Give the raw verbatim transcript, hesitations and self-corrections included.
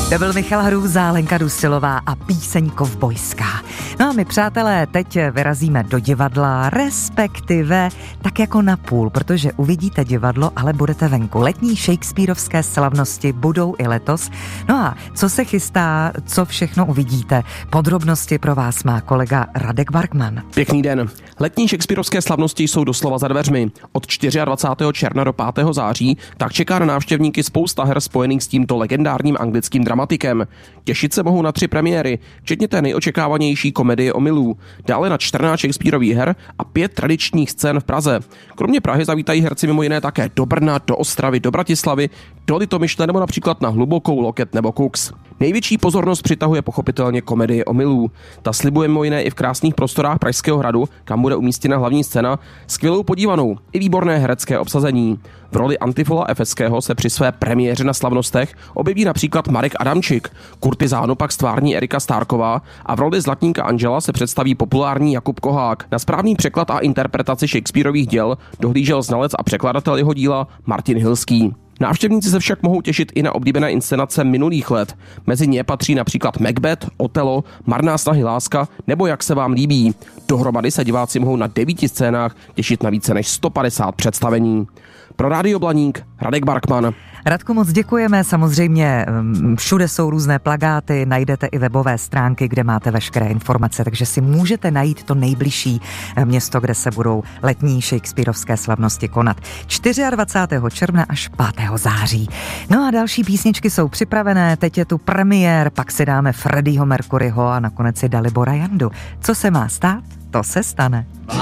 To byl Michal Hrůza, Lenka Dusilová a píseň Kovbojská. No a my, přátelé, teď vyrazíme do divadla, respektive tak jako na půl, protože uvidíte divadlo, ale budete venku. Letní shakespearovské slavnosti budou i letos. No a co se chystá, co všechno uvidíte? Podrobnosti pro vás má kolega Radek Barkman. Pěkný den. Letní shakespearovské slavnosti jsou doslova za dveřmi. Od dvacátého čtvrtého června do pátého září tak čeká na návštěvníky spousta her spojených s tímto legendárním anglickým dramatikem. Těšit se mohou na tři premiéry, včetně té nejočekávanější komedie Omylů, dále na čtrnáct Shakespearových her a pět tradičních scén v Praze. Kromě Prahy zavítají herci mimo jiné také do Brna, do Ostravy, do Bratislavy, do Litomyšle nebo například na Hlubokou, Loket nebo Kux. Největší pozornost přitahuje pochopitelně komedie Omylů. Ta slibuje mimo jiné i v krásných prostorách Pražského hradu, kam bude umístěna hlavní scéna, skvělou podívanou i výborné herecké obsazení. V roli Antifola Efeského se při své premiéře na slavnostech objeví například Marek Adamčik, kurtizánu pak stvární Erika Stárková a v roli zlatníka Angela se představí populární Jakub Kohák. Na správný překlad a interpretaci Shakespearových děl dohlížel znalec a překladatel jeho díla Martin Hilský. Návštěvníci se však mohou těšit i na oblíbené inscenace minulých let. Mezi ně patří například Macbeth, Otelo, Marná snahy láska nebo Jak se vám líbí. Dohromady se diváci mohou na devíti scénách těšit na více než sto padesát představení. Pro Rádio Blaník Radek Barkman. Radku, moc děkujeme, samozřejmě všude jsou různé plakáty, najdete i webové stránky, kde máte veškeré informace, takže si můžete najít to nejbližší město, kde se budou letní shakespearovské slavnosti konat. dvacátého čtvrtého června až pátého září. No a další písničky jsou připravené, teď je tu premiér, pak si dáme Freddieho Mercuryho a nakonec si Dalibora Jandu. Co se má stát, to se stane.